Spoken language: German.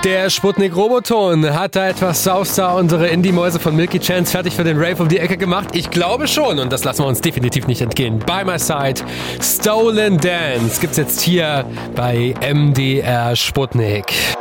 Der Sputnik-Roboton hat da etwas sauster unsere Indie-Mäuse von Milky Chance fertig für den Rave um die Ecke gemacht. Ich glaube schon und das lassen wir uns definitiv nicht entgehen. By My Side, Stolen Dance gibt's jetzt hier bei MDR Sputnik.